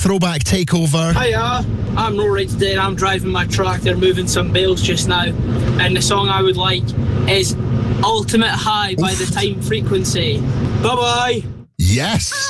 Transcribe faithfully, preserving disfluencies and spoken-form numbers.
Throwback Takeover. Hiya, I'm Rory today and I'm driving my tractor moving some bales just now, and the song I would like is Ultimate High by The Time Frequency. Bye bye. Yes.